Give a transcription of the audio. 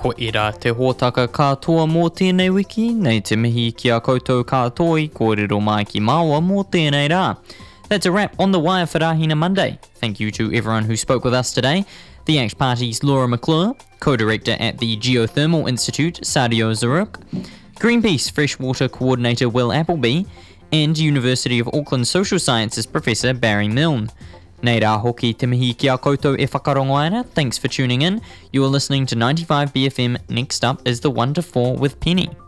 Ko ira te hōtaka katoa mō tēnei wiki, nei te mihi ki a koutou kātoi, kōrero mai ki māua mō tēnei rā. That's a wrap on The Wire for Rahina Monday. Thank you to everyone who spoke with us today. The ACT Party's Laura McClure, co-director at the Geothermal Institute, Sadio Zaruk, Greenpeace Freshwater Coordinator Will Appleby, and University of Auckland Social Sciences Professor Barry Milne. Nei rā hoki te mihi ki a koutou e whakarongo ana. Thanks for tuning in. You are listening to 95BFM. Next up is the 1 to 4 with Penny.